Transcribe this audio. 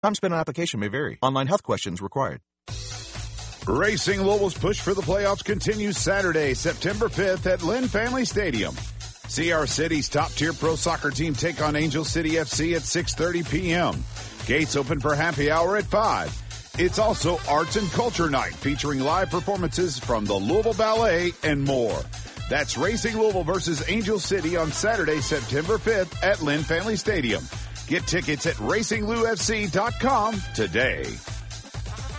Time spent on application may vary. Online health questions required. Racing Louisville's push for the playoffs continues Saturday, September 5th at Lynn Family Stadium. See our city's top-tier pro soccer team take on Angel City FC at 6:30 p.m. Gates open for happy hour at 5. It's also Arts and Culture Night featuring live performances from the Louisville Ballet and more. That's Racing Louisville versus Angel City on Saturday, September 5th at Lynn Family Stadium. Get tickets at RacingLouFC.com today.